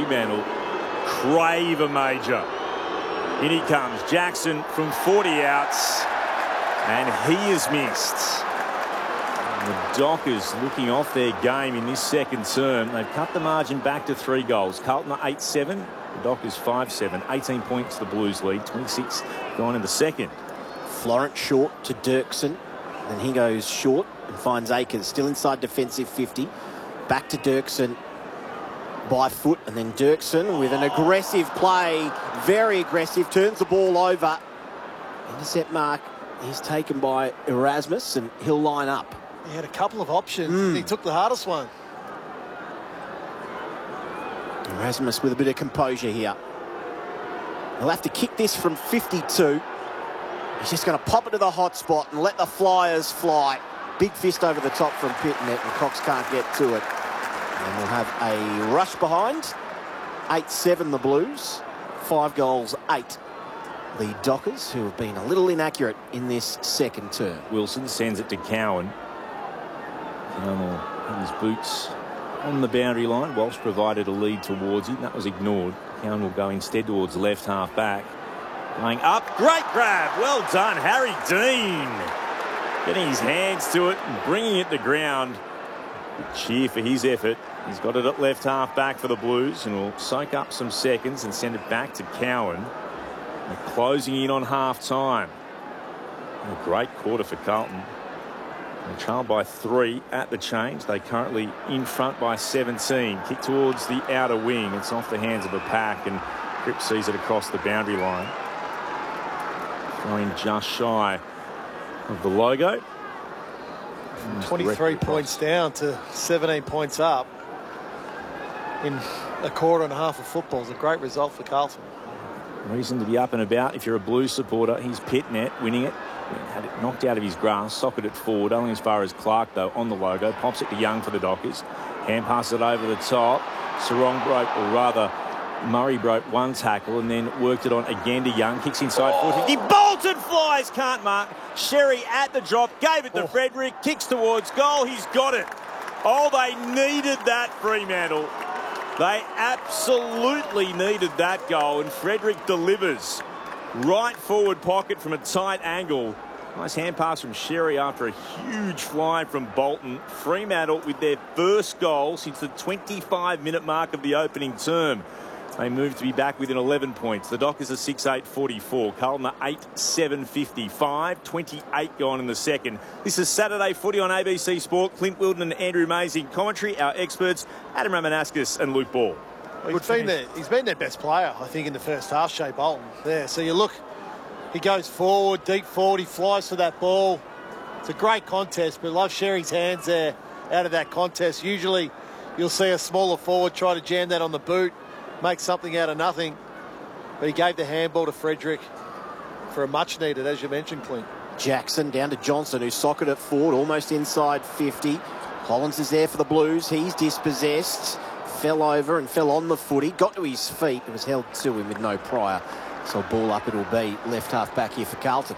Fremantle crave a major. In he comes, Jackson from 40 outs, and he is missed. And the Dockers looking off their game in this second term. They've cut the margin back to 3 goals. Carlton are 8-7, the Dockers 5-7. 18 points the Blues lead, 26 gone in the second. Florent short to Dirksen, and he goes short and finds Akers still inside defensive 50. Back to Dirksen by foot, and then Dirksen with an aggressive play, very aggressive, turns the ball over. Intercept mark is taken by Erasmus, and he'll line up. He had a couple of options. He took the hardest one. Erasmus with a bit of composure here. He'll have to kick this from 52. He's just going to pop it to the hot spot and let the Flyers fly. Big fist over the top from Pitnet, and Cox can't get to it. And we'll have a rush behind. 8-7 the Blues. 5 goals, 8 the Dockers, who have been a little inaccurate in this second term. Wilson sends it to Cowan. Cowan had his boots on the boundary line. Walsh provided a lead towards him. That was ignored. Cowan will go instead towards left half back. Going up. Great grab. Well done, Harry Dean. Getting his hands to it and bringing it to ground. Good cheer for his effort. He's got it at left half back for the Blues, and will soak up some seconds and send it back to Cowan. They're closing in on half time. A great quarter for Carlton. They trail by 3 at the change. They currently in front by 17. Kick towards the outer wing. It's off the hands of a pack, and Cripps sees it across the boundary line. Going just shy of the logo. 23 points down to 17 points up in a quarter and a half of football is a great result for Carlton. Reason to be up and about if you're a Blues supporter. He's Pitnet winning it. Had it knocked out of his grasp, socket it forward, only as far as Clark, though, on the logo. Pops it to Young for the Dockers. Hand passes it over the top. Sarong broke, or rather, Murray broke one tackle and then worked it on again to Young. Kicks inside 450. Bolton flies, can't mark. Sherry at the drop, gave it to Frederick. Kicks towards goal. He's got it. Oh, they needed that, Fremantle. They absolutely needed that goal, and Frederick delivers. Right forward pocket from a tight angle. Nice hand pass from Sherry after a huge fly from Bolton. Fremantle with their first goal since the 25-minute mark of the opening term. They move to be back within 11 points. The Dockers are 6-8-44. Carlton are 8-7-55. 28 gone in the second. This is Saturday Footy on ABC Sport. Clint Wilden and Andrew Mays in commentary. Our experts, Adam Ramanauskas and Luke Ball. He's been their best player, I think, in the first half, Shea Bolton. There, so you look, he goes forward, deep forward, he flies for that ball. It's a great contest, but I love Sherry's hands there out of that contest. Usually you'll see a smaller forward try to jam that on the boot, make something out of nothing. But he gave the handball to Frederick for a much needed, as you mentioned, Clint. Jackson down to Johnson, who socketed it forward, almost inside 50. Collins is there for the Blues. He's dispossessed. Fell over and fell on the footy. Got to his feet. It was held to him with no prior. So ball up it'll be. Left half back here for Carlton.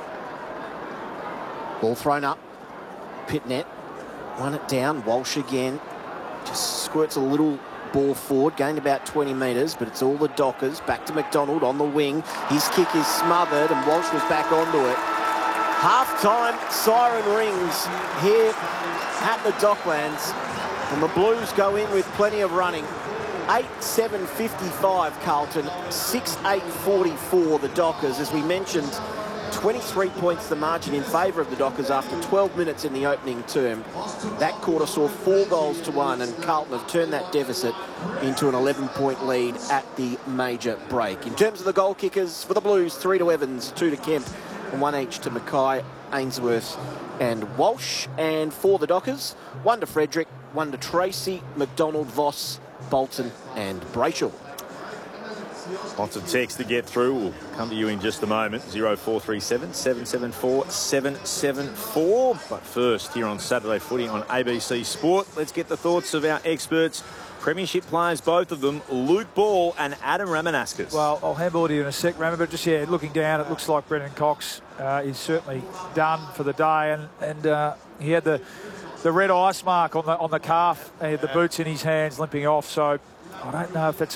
Ball thrown up. Pitnet won it down. Walsh again. Just squirts a little ball forward. Gained about 20 metres, but it's all the Dockers. Back to McDonald on the wing. His kick is smothered and Walsh was back onto it. Half-time siren rings here at the Docklands. And the Blues go in with plenty of running. 8-7-55 Carlton, 6-8-44 the Dockers. As we mentioned, 23 points the margin in favour of the Dockers after 12 minutes in the opening term. That quarter saw 4 goals to 1, and Carlton have turned that deficit into an 11-point lead at the major break. In terms of the goal kickers for the Blues, 3 to Evans, 2 to Kemp, and 1 each to Mackay, Ainsworth and Walsh. And for the Dockers, 1 to Frederick, 1 to Tracy, McDonald, Voss, Bolton and Brayshaw. Lots of text to get through. We'll come to you in just a moment. 0437 774 774. But first, here on Saturday Footy on ABC Sport, let's get the thoughts of our experts, Premiership players, both of them, Luke Ball and Adam Ramanauskas. Well, I'll handball to you in a sec, Ram, but just, looking down, it looks like Brendan Cox is certainly done for the day, and he had the red ice mark on the calf, the boots in his hands limping off, so I don't know if that's